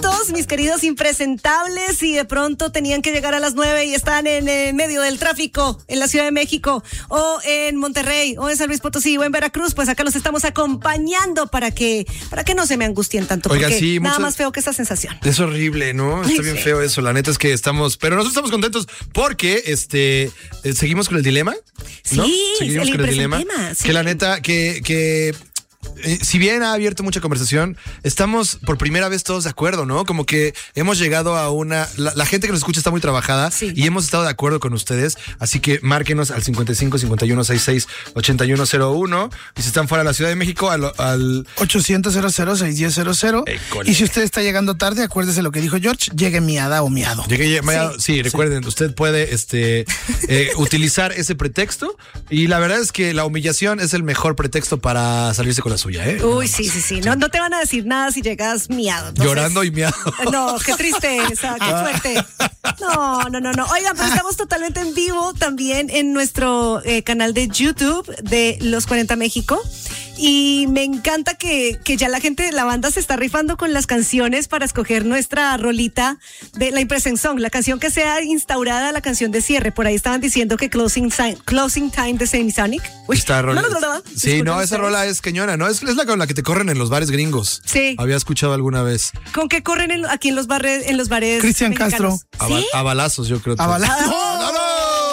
minutos, mis queridos impresentables, y de pronto tenían que llegar a las 9 y están en medio del tráfico en la Ciudad de México, o en Monterrey, o en San Luis Potosí, o en Veracruz, pues acá los estamos acompañando para que no se me angustien tanto. Oiga, porque sí, nada más feo que esa sensación. Es horrible, ¿no? Está bien feo eso. La neta es que pero nosotros estamos contentos porque seguimos con el dilema, ¿no? Sí, seguimos con el dilema. Sí. Que la neta, que si bien ha abierto mucha conversación, estamos por primera vez todos de acuerdo, ¿no? Como que hemos llegado a la gente que nos escucha está muy trabajada, sí, y hemos estado de acuerdo con ustedes, así que márquenos al 55 51 66 8101, y si están fuera de la Ciudad de México al 800 00 y si usted está llegando tarde, acuérdese lo que dijo George, llegue miada o miado. Llegue miado, sí, recuerden, usted puede utilizar ese pretexto, y la verdad es que la humillación es el mejor pretexto para salirse con la suya, ¿eh? Uy, sí. No te van a decir nada si llegas miado. Entonces, llorando y miado. No, qué tristeza, qué suerte. No. Oigan, pero estamos totalmente en vivo también en nuestro canal de YouTube de Los 40 México. Y me encanta que ya la gente de la banda se está rifando con las canciones para escoger nuestra rolita de la Impression Song, la canción que sea instaurada, la canción de cierre. Por ahí estaban diciendo que Closing Time de Semisonic. Esta rola. Sí, no, esa rola es cañona, ¿no? Es la con la que te corren en los bares gringos. Sí. Había escuchado alguna vez. ¿Con qué corren aquí en los bares? Cristian mexicanos? Castro. ¿Sí? A balazos, yo creo. A balazos. ¡No!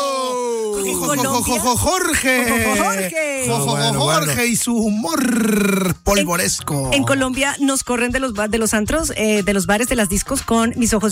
Jorge y su humor polvoresco. En Colombia nos corren de los antros, de los bares, de las discos con Mis Ojos